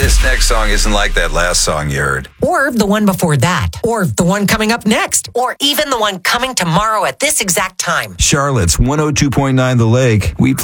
This next song isn't like that last song you heard. Or the one before that. Or the one coming up next. Or even the one coming tomorrow at this exact time. Charlotte's 102.9 The Lake. We